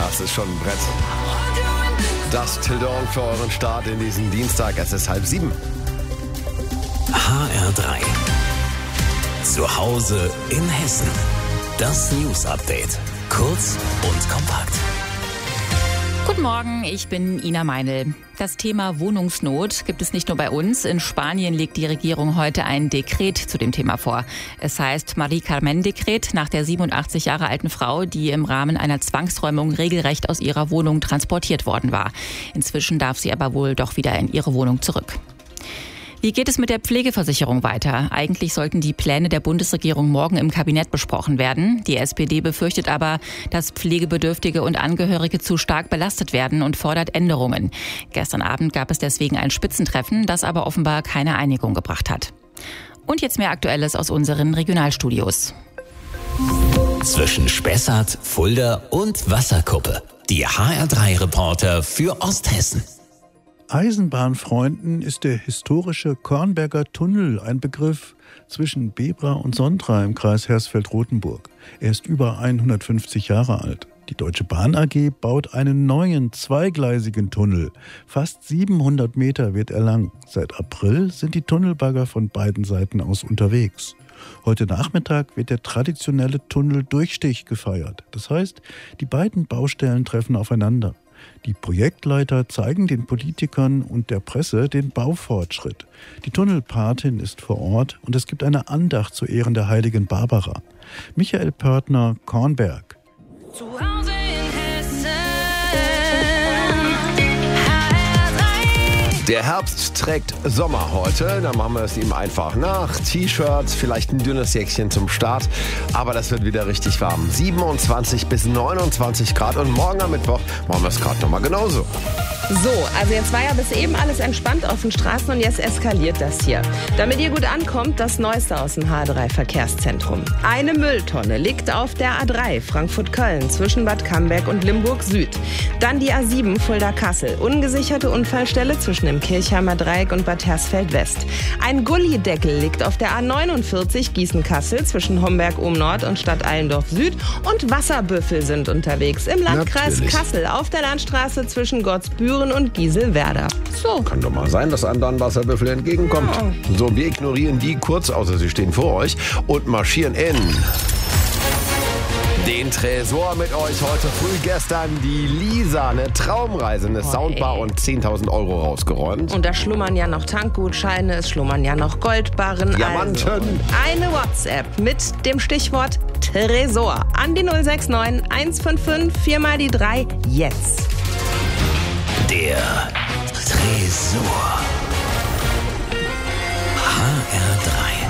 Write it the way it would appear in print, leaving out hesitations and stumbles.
Das ist schon ein Brett. Das Till Dawn für euren Start in diesen Dienstag. Es ist 6:30. HR3. Zu Hause in Hessen. Das News Update. Kurz und kompakt. Guten Morgen, ich bin Ina Meinl. Das Thema Wohnungsnot gibt es nicht nur bei uns. In Spanien legt die Regierung heute ein Dekret zu dem Thema vor. Es heißt Marie-Carmen-Dekret nach der 87 Jahre alten Frau, die im Rahmen einer Zwangsräumung regelrecht aus ihrer Wohnung transportiert worden war. Inzwischen darf sie aber wohl doch wieder in ihre Wohnung zurück. Wie geht es mit der Pflegeversicherung weiter? Eigentlich sollten die Pläne der Bundesregierung morgen im Kabinett besprochen werden. Die SPD befürchtet aber, dass Pflegebedürftige und Angehörige zu stark belastet werden und fordert Änderungen. Gestern Abend gab es deswegen ein Spitzentreffen, das aber offenbar keine Einigung gebracht hat. Und jetzt mehr Aktuelles aus unseren Regionalstudios. Zwischen Spessart, Fulda und Wasserkuppe. Die HR3-Reporter für Osthessen. Eisenbahnfreunden ist der historische Kornberger Tunnel ein Begriff zwischen Bebra und Sondra im Kreis Hersfeld-Rotenburg. Er ist über 150 Jahre alt. Die Deutsche Bahn AG baut einen neuen zweigleisigen Tunnel. Fast 700 Meter wird er lang. Seit April sind die Tunnelbagger von beiden Seiten aus unterwegs. Heute Nachmittag wird der traditionelle Tunneldurchstich gefeiert. Das heißt, die beiden Baustellen treffen aufeinander. Die Projektleiter zeigen den Politikern und der Presse den Baufortschritt. Die Tunnelpatin ist vor Ort und es gibt eine Andacht zu Ehren der heiligen Barbara. Michael Pörtner, Kornberg. Zu Hause in Hessen. Der Herbst trägt Sommer heute, dann machen wir es ihm einfach nach. T-Shirts, vielleicht ein dünnes Jäckchen zum Start, aber das wird wieder richtig warm. 27 bis 29 Grad und morgen am Mittwoch machen wir es gerade nochmal genauso. So, also jetzt war ja bis eben alles entspannt auf den Straßen und jetzt eskaliert das hier. Damit ihr gut ankommt, das Neueste aus dem H3-Verkehrszentrum. Eine Mülltonne liegt auf der A3 Frankfurt-Köln zwischen Bad Camberg und Limburg Süd. Dann die A7 Fulda-Kassel. Ungesicherte Unfallstelle zwischen dem Kirchheimer Dreieck und Bad Hersfeld-West. Ein Gullideckel liegt auf der A49 Gießen-Kassel zwischen Homberg-Ohm-Nord und Stadt-Allendorf Süd. Und Wasserbüffel sind unterwegs im Landkreis Kassel auf der Landstraße zwischen Gottsbüren und Gieselwerder. So. Kann doch mal sein, dass einem dann Wasserbüffel entgegenkommt. Ja. So, wir ignorieren die kurz, außer sie stehen vor euch und marschieren in den Tresor mit euch heute früh. Gestern die Lisa, eine Traumreise, eine Soundbar und 10.000 Euro rausgeräumt. Und da schlummern ja noch Tankgutscheine, es schlummern ja noch Goldbarren. Diamanten. Also eine WhatsApp mit dem Stichwort Tresor an die 069 155 4 mal die 3 jetzt. Der Tresor. HR3.